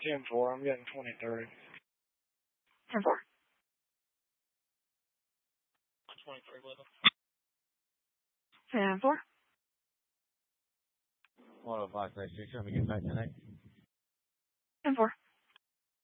10-4. I'm getting 20-30. 10-4. 23 with him. 10-4. 105, 6, let me get back tonight. 10-4.